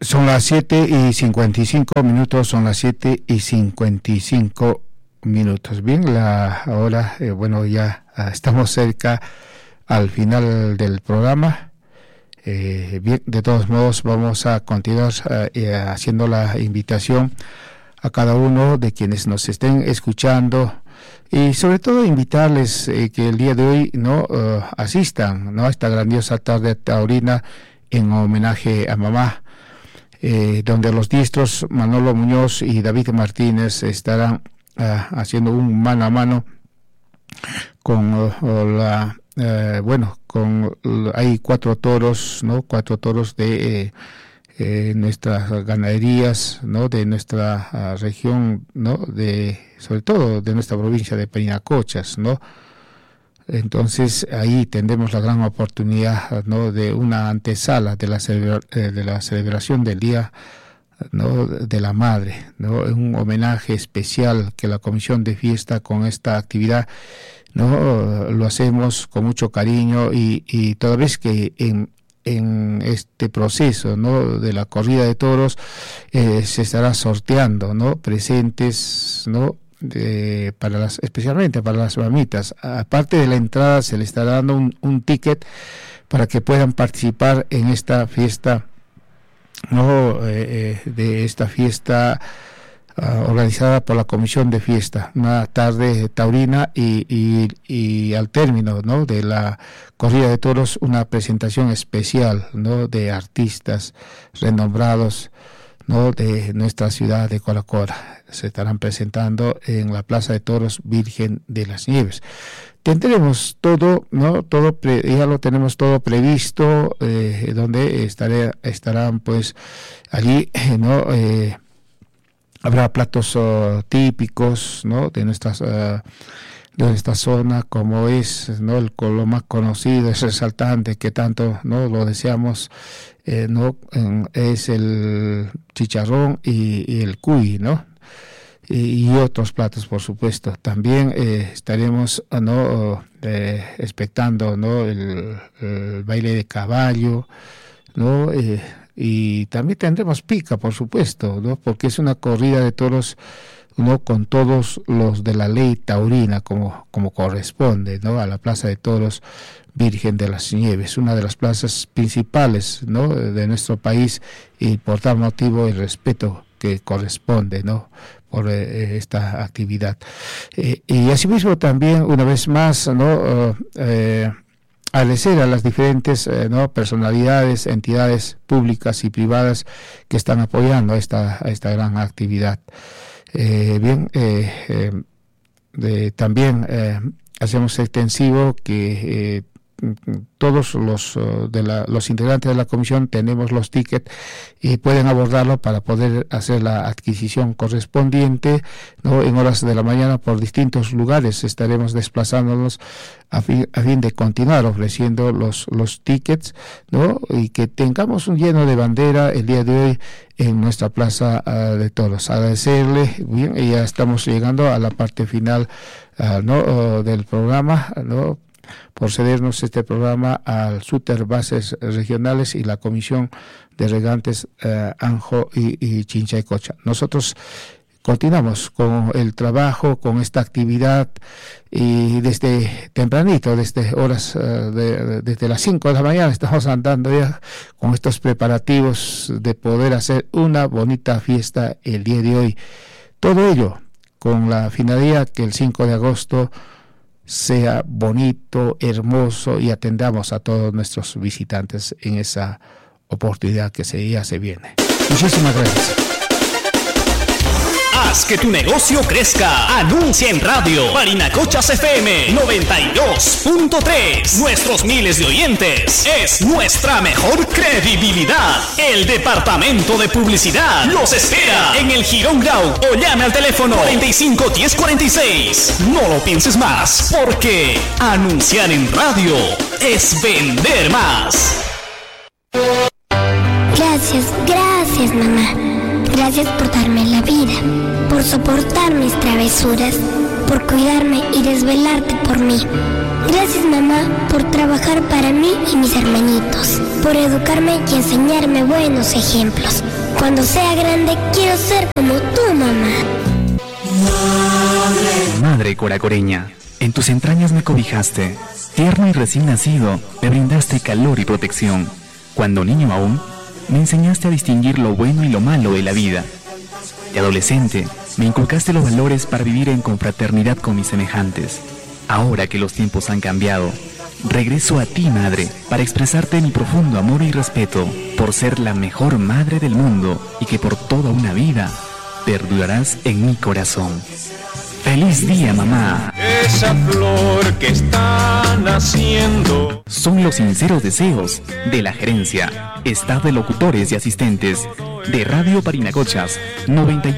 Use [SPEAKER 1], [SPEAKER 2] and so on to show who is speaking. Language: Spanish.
[SPEAKER 1] Son las 7:55, son las 7:55. Bien, la hora, ya estamos cerca al final del programa. Bien, de todos modos vamos a continuar haciendo la invitación a cada uno de quienes nos estén escuchando y sobre todo invitarles que el día de hoy asistan a esta grandiosa tarde taurina en homenaje a mamá, donde los diestros Manolo Muñoz y David Martínez estarán haciendo un mano a mano con hay cuatro toros de nuestras ganaderías, de nuestra región, sobre todo de nuestra provincia de Painacochas, Entonces ahí tendremos la gran oportunidad, de una antesala de la celebración del Día, de la Madre, un homenaje especial que la Comisión de Fiesta con esta actividad lo hacemos con mucho cariño y toda vez que en este proceso de la corrida de toros se estará sorteando presentes especialmente para las mamitas. Aparte de la entrada se le estará dando un ticket para que puedan participar en esta fiesta de esta fiesta organizada por la Comisión de Fiesta, una tarde taurina y al término de la corrida de toros una presentación especial de artistas renombrados de nuestra ciudad de Colacora. Se estarán presentando en la Plaza de Toros Virgen de las Nieves. Tendremos todo, ya lo tenemos todo previsto, donde estarán pues allí, habrá platos típicos, de nuestras de esta zona, como es lo más conocido, es resaltante, que tanto lo deseamos, es el chicharrón y el cuy, y otros platos, por supuesto. También estaremos expectando el baile de caballo, y también tendremos pica, por supuesto, porque es una corrida de toros con todos los de la ley taurina, como corresponde, a la Plaza de Toros Virgen de las Nieves, una de las plazas principales, de nuestro país, y por tal motivo el respeto que corresponde, por esta actividad. Y asimismo también, una vez más, agradecer a las diferentes personalidades, entidades públicas y privadas que están apoyando esta gran actividad. También hacemos extensivo que todos los integrantes de la comisión tenemos los tickets y pueden abordarlo para poder hacer la adquisición correspondiente, en horas de la mañana por distintos lugares. Estaremos desplazándonos a fin de continuar ofreciendo los tickets, y que tengamos un lleno de bandera el día de hoy en nuestra Plaza de Toros. Agradecerle, bien, y ya estamos llegando a la parte final del programa, por cedernos este programa al Súter Bases Regionales y la Comisión de Regantes Anjo y Chinchaycocha. Nosotros continuamos con el trabajo, con esta actividad, y desde tempranito, desde horas, desde las 5 de la mañana estamos andando ya con estos preparativos de poder hacer una bonita fiesta el día de hoy. Todo ello con la finalidad que el 5 de agosto sea bonito, hermoso, y atendamos a todos nuestros visitantes en esa oportunidad que ya se viene. Muchísimas gracias.
[SPEAKER 2] Haz que tu negocio crezca. Anuncia en radio. Painacochas FM 92.3. Nuestros miles de oyentes es nuestra mejor credibilidad. El departamento de publicidad los espera en el Girón Grau o llame al teléfono 45 10 46. No lo pienses más, porque anunciar en radio es vender más.
[SPEAKER 3] Gracias, mamá. Gracias por darme la vida, por soportar mis travesuras, por cuidarme y desvelarte por mí. Gracias, mamá, por trabajar para mí y mis hermanitos, por educarme y enseñarme buenos ejemplos. Cuando sea grande quiero ser como tú, mamá.
[SPEAKER 4] Madre coracoreña, en tus entrañas me cobijaste. Tierno y recién nacido, me brindaste calor y protección. Cuando niño aún, me enseñaste a distinguir lo bueno y lo malo de la vida. De adolescente, me inculcaste los valores para vivir en confraternidad con mis semejantes. Ahora que los tiempos han cambiado, regreso a ti, madre, para expresarte mi profundo amor y respeto por ser la mejor madre del mundo y que por toda una vida perdurarás en mi corazón. ¡Feliz día, mamá!
[SPEAKER 5] Esa flor que está naciendo.
[SPEAKER 4] Son los sinceros deseos de la gerencia, staff de locutores y asistentes de Radio Parinacochas 92.